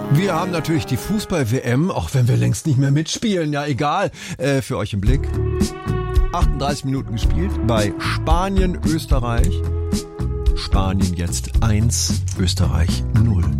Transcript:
Wir haben natürlich die Fußball-WM, auch wenn wir längst nicht mehr mitspielen, ja egal, für euch im Blick. 38 Minuten gespielt bei Spanien, Österreich. Spanien jetzt 1, Österreich 0.